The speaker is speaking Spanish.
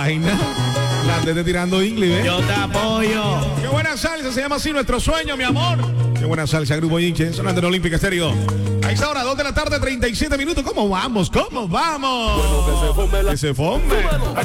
vaina. La andes tirando inglés, ¿eh? Yo te apoyo. Qué buena salsa, se llama así Nuestro Sueño, mi amor. Qué buena salsa, Grupo Inche, sonando en Olímpica Estéreo. A esta hora, 2 de la tarde, 37 minutos. ¿Cómo vamos? ¿Cómo vamos? Bueno, que se fome la... Que se fome.